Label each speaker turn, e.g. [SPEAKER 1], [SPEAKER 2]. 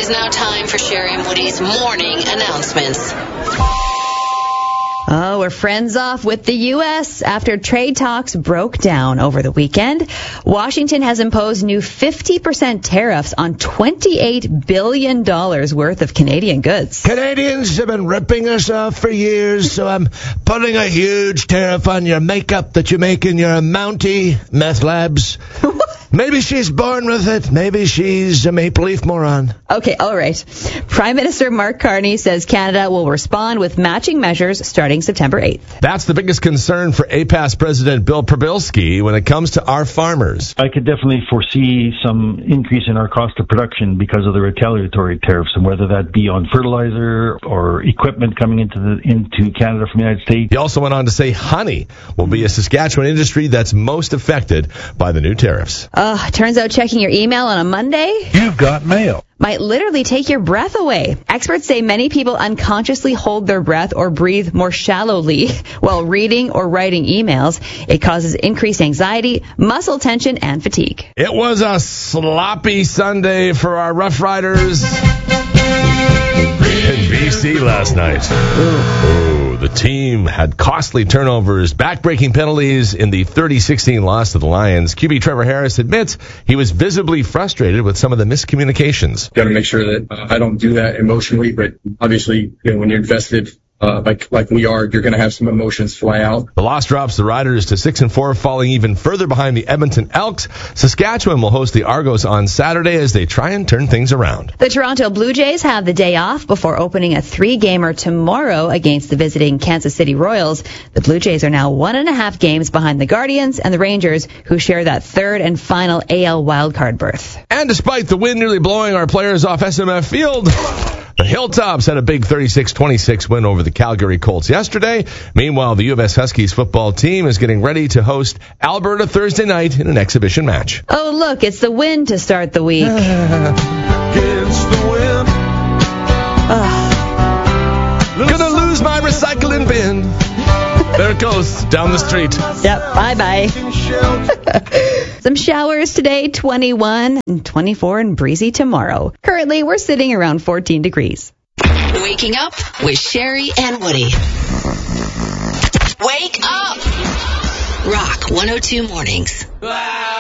[SPEAKER 1] is now time for Sherry and Woody's morning announcements.
[SPEAKER 2] Oh, we're friends off with the U.S. after trade talks broke down over the weekend. Washington has imposed new 50% tariffs on $28 billion worth of Canadian goods.
[SPEAKER 3] Canadians have been ripping us off for years, so I'm putting a huge tariff on your makeup that you make in your Mountie meth labs. Maybe she's born with it. Maybe she's a Maple Leaf moron.
[SPEAKER 2] Okay, all right. Prime Minister Mark Carney says Canada will respond with matching measures starting September 8th.
[SPEAKER 4] That's the biggest concern for APAS President Bill Przybylski when it comes to our farmers.
[SPEAKER 5] I could definitely foresee some increase in our cost of production because of the retaliatory tariffs, and whether that be on fertilizer or equipment coming into Canada from the United States.
[SPEAKER 4] He also went on to say honey will be a Saskatchewan industry that's most affected by the new tariffs.
[SPEAKER 2] Turns out checking your email on a Monday
[SPEAKER 3] You've got mail.
[SPEAKER 2] might literally take your breath away. Experts say many people unconsciously hold their breath or breathe more shallowly while reading or writing emails. It causes increased anxiety, muscle tension, and fatigue.
[SPEAKER 4] It was a sloppy Sunday for our Rough Riders in BC last night. The team had costly turnovers, back-breaking penalties in the 30-16 loss to the Lions. QB Trevor Harris admits he was visibly frustrated with some of the miscommunications.
[SPEAKER 6] Got to make sure that I don't do that emotionally, but obviously, when you're invested like we are, you're going to have some emotions fly out.
[SPEAKER 4] The loss drops the Riders to 6-4, falling even further behind the Edmonton Elks. Saskatchewan will host the Argos on Saturday as they try and turn things around.
[SPEAKER 2] The Toronto Blue Jays have the day off before opening a 3-gamer tomorrow against the visiting Kansas City Royals. The Blue Jays are now 1.5 games behind the Guardians and the Rangers, who share that third and final AL wildcard berth.
[SPEAKER 4] And despite the wind nearly blowing our players off SMF Field, the Hilltops had a big 36-26 win over the Calgary Colts yesterday. Meanwhile, the U of S Huskies football team is getting ready to host Alberta Thursday night in an exhibition match.
[SPEAKER 2] Oh, look, it's the wind to start the week.
[SPEAKER 3] Against the wind.
[SPEAKER 4] Gonna lose my recycling bin. There it goes, down the street.
[SPEAKER 2] Yep, bye-bye. Some showers today, 21, and 24 and breezy tomorrow. Currently, we're sitting around 14 degrees.
[SPEAKER 1] Waking up with Sherry and Woody. Wake up! Rock 102 Mornings.